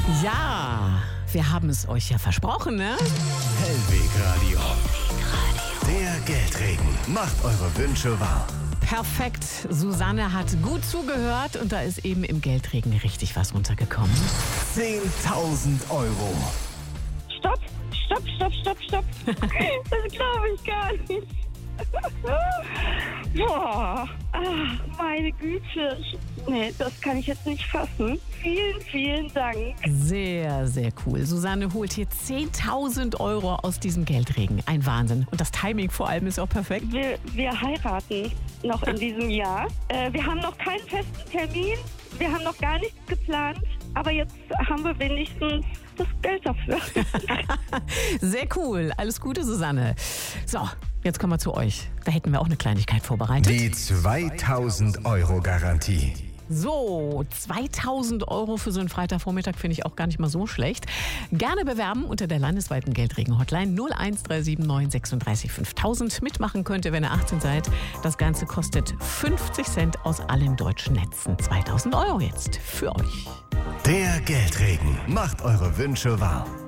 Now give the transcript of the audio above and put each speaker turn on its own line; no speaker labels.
Ja, wir haben es euch ja versprochen, ne?
Hellweg Radio. Der Geldregen macht eure Wünsche wahr.
Perfekt. Susanne hat gut zugehört und da ist eben im Geldregen richtig was runtergekommen.
10.000 Euro.
Stopp. Das glaube ich gar nicht. Boah, meine Güte. Nee, das kann ich jetzt nicht fassen. Vielen, vielen Dank.
Sehr, sehr cool. Susanne holt hier 10.000 Euro aus diesem Geldregen. Ein Wahnsinn. Und das Timing vor allem ist auch perfekt.
Wir heiraten noch in diesem Jahr. Wir haben noch keinen festen Termin. Wir haben noch gar nichts geplant. Aber jetzt haben wir wenigstens das Geld dafür.
Sehr cool. Alles Gute, Susanne. So, jetzt kommen wir zu euch. Da hätten wir auch eine Kleinigkeit vorbereitet.
Die 2.000 Euro Garantie.
So, 2.000 Euro für so einen Freitagvormittag finde ich auch gar nicht mal so schlecht. Gerne bewerben unter der landesweiten Geldregen-Hotline 01379 36 5000. Mitmachen könnt ihr, wenn ihr 18 seid. Das Ganze kostet 50 Cent aus allen deutschen Netzen. 2.000 Euro jetzt für euch.
Der Geldregen macht eure Wünsche wahr.